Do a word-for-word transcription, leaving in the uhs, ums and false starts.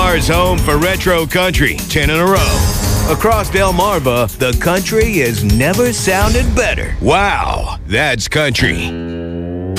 Star's home for retro country, ten in a row. Across Delmarva, the country has never sounded better. Wow, that's country.